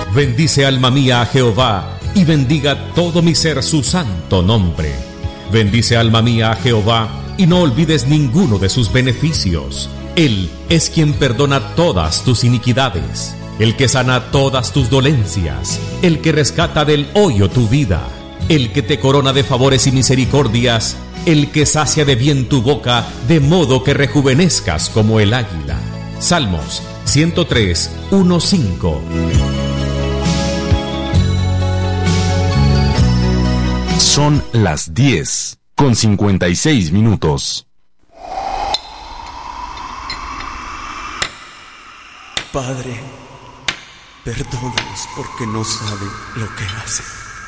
Bendice alma mía a Jehová, y bendiga todo mi ser su santo nombre. Bendice alma mía a Jehová, y no olvides ninguno de sus beneficios. Él es quien perdona todas tus iniquidades, el que sana todas tus dolencias, el que rescata del hoyo tu vida, el que te corona de favores y misericordias, el que sacia de bien tu boca, de modo que rejuvenezcas como el águila. Salmos 103, 1-5. Son las 10:56. Padre, perdónalos porque no saben lo que hacen.